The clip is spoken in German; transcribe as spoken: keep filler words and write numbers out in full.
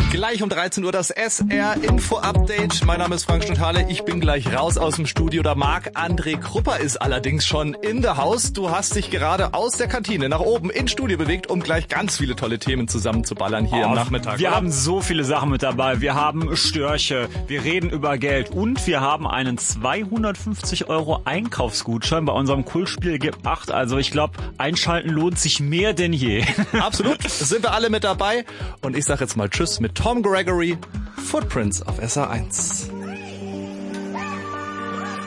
Gleich um dreizehn Uhr das S R-Info-Update. Mein Name ist Frank Stutale. Ich bin gleich raus aus dem Studio. Der Marc-André Krupper ist allerdings schon in the house. Du hast dich gerade aus der Kantine nach oben ins Studio bewegt, um gleich ganz viele tolle Themen zusammenzuballern hier oh, am Nachmittag. Wir oder? haben so viele Sachen mit dabei. Wir haben Störche, wir reden über Geld und wir haben einen zweihundertfünfzig Euro Einkaufsgutschein bei unserem Kultspiel Gib acht. Also ich glaube, einschalten lohnt sich mehr denn je. Absolut, sind wir alle mit dabei. Und ich sage jetzt mal Tschüss mit Tom Gregory, Footprints auf S R eins.